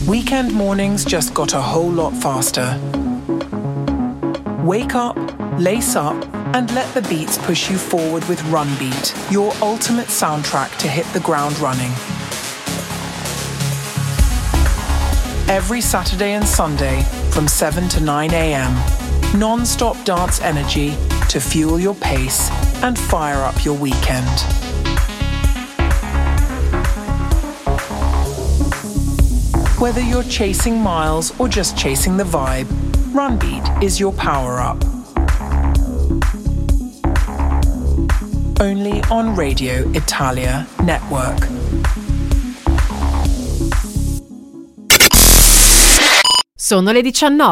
Weekend mornings just got a whole lot faster. Wake up, lace up, and let the beats push you forward with Run Beat, your ultimate soundtrack to hit the ground running. Every Saturday and Sunday from 7 to 9 a.m. Non-stop dance energy to fuel your pace and fire up your weekend. Whether you're chasing miles or just chasing the vibe, Run Beat is your power-up. Only on Radio Italia Network. Sono le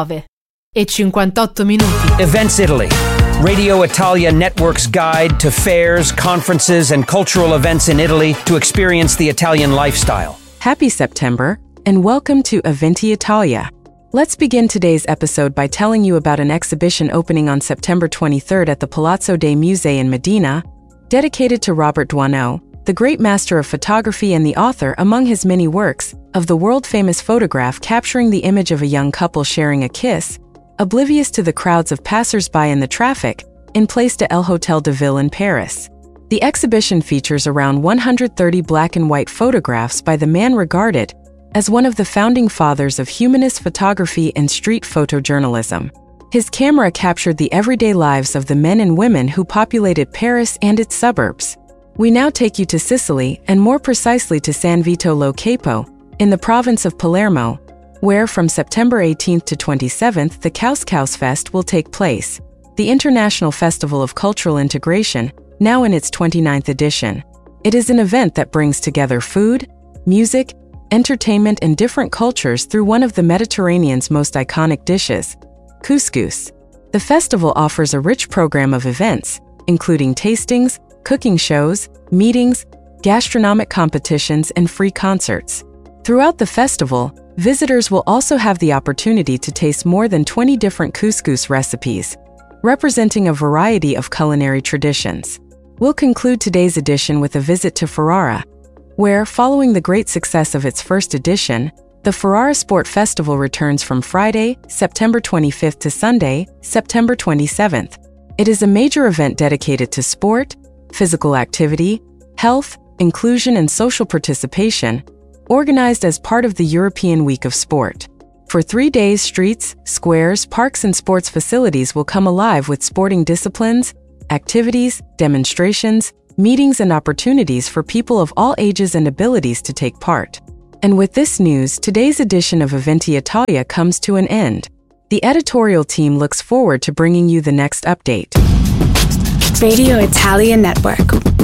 19:58 Events Italy. Radio Italia Network's guide to fairs, conferences, and cultural events in Italy to experience the Italian lifestyle. Happy September, and welcome to Eventi Italia. Let's begin today's episode by telling you about an exhibition opening on September 23rd at the Palazzo dei Musei in Medina, dedicated to Robert Doisneau, the great master of photography and the author, among his many works, of the world-famous photograph capturing the image of a young couple sharing a kiss, oblivious to the crowds of passers-by in the traffic, in Place de El Hotel de Ville in Paris. The exhibition features around 130 black and white photographs by the man regarded as one of the founding fathers of humanist photography and street photojournalism. His camera captured the everyday lives of the men and women who populated Paris and its suburbs. We now take you to Sicily, and more precisely to San Vito lo Capo, in the province of Palermo, where from September 18th to 27th the Couscous Fest will take place, the International Festival of Cultural Integration, now in its 29th edition. It is an event that brings together food, music, entertainment, and different cultures through one of the Mediterranean's most iconic dishes, couscous. The festival offers a rich program of events, including tastings, cooking shows, meetings, gastronomic competitions, and free concerts. Throughout the festival, visitors will also have the opportunity to taste more than 20 different couscous recipes, representing a variety of culinary traditions. We'll conclude today's edition with a visit to Ferrara, where, following the great success of its first edition, the Ferrara Sport Festival returns from Friday, September 25th to Sunday, September 27th. It is a major event dedicated to sport, physical activity, health, inclusion, and social participation, organized as part of the European Week of Sport. For 3 days, streets, squares, parks, and sports facilities will come alive with sporting disciplines, activities, demonstrations, meetings, and opportunities for people of all ages and abilities to take part. And with this news, today's edition of Eventi Italia comes to an end. The editorial team looks forward to bringing you the next update. Radio Italia Network,